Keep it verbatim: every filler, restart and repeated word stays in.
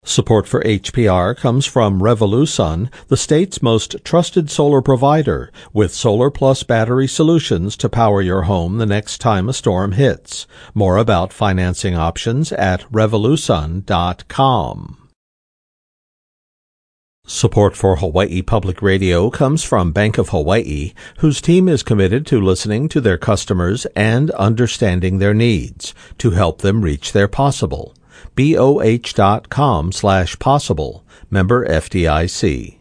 Support for H P R comes from Revolusun, the state's most trusted solar provider, with Solar Plus battery solutions to power your home the next time a storm hits. More about financing options at revolusun dot com. Support for Hawaii Public Radio comes from Bank of Hawaii, whose team is committed to listening to their customers and understanding their needs to help them reach their possible. B O H dot com slash possible. Member F D I C.